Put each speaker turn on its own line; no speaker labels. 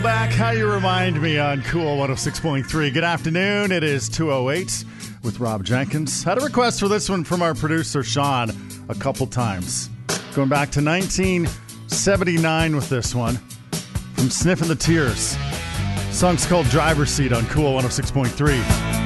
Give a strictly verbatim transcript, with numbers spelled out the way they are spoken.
Back, how you remind me on Cool one oh six point three. Good afternoon. It is two oh eight with Rob Jenkins. Had a request for this one from our producer, Sean, a couple times. Going back to nineteen seventy-nine with this one from Sniffin' the Tears. Song's called Driver's Seat on Cool one oh six point three.